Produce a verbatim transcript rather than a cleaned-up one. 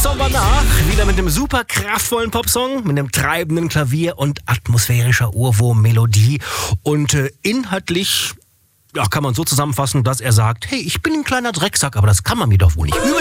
Sommer nach, wieder mit einem super kraftvollen Popsong, mit einem treibenden Klavier und atmosphärischer Ohrwurm-Melodie. Und äh, inhaltlich ja, kann man so zusammenfassen, dass er sagt, hey, ich bin ein kleiner Drecksack, aber das kann man mir doch wohl nicht übel